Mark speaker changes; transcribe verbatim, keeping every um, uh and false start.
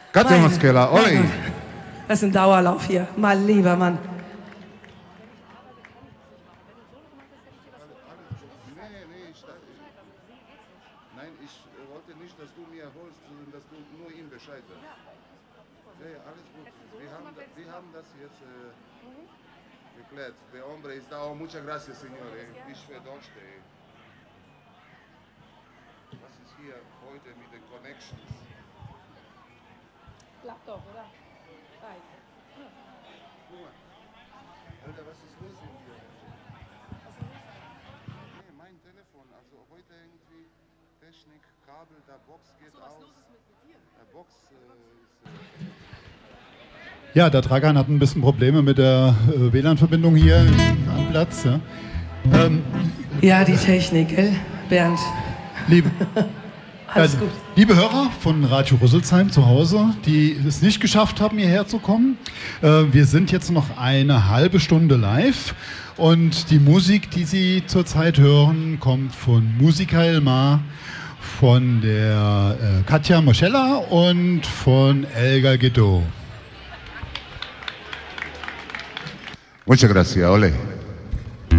Speaker 1: Katja Moskela, Olli.
Speaker 2: Das ist ein Dauerlauf hier, mein lieber Mann.
Speaker 1: Nein, ich wollte nicht, dass du mir holst, sondern dass du nur ihm Bescheid sagst. Ja, ja, alles gut. Wir haben, wir haben das jetzt äh, geklärt. Der Hombre ist da. Oh, muchas gracias, señor. Ich verdorste. Was ist hier heute mit den Connections?
Speaker 2: Laptop, oder?
Speaker 1: Alter, was ist los mit dir? Nee, mein Telefon. Also heute irgendwie Technik, Kabel, der Box geht so, aus. Der Box äh, ist... Äh
Speaker 3: Ja, der Dragan hat ein bisschen Probleme mit der äh, W L A N-Verbindung hier am Platz. Ja, ähm,
Speaker 2: ja die Technik, gell, Bernd?
Speaker 3: Liebe,
Speaker 2: Alles
Speaker 3: äh,
Speaker 2: gut.
Speaker 3: liebe Hörer von Radio Rüsselsheim zu Hause, die es nicht geschafft haben, hierher zu kommen. Äh, wir sind jetzt noch eine halbe Stunde live und die Musik, die Sie zurzeit hören, kommt von Musica Elmar, von der äh, Katja Moschella und von Elga Guedo.
Speaker 1: Muchas gracias, Ole.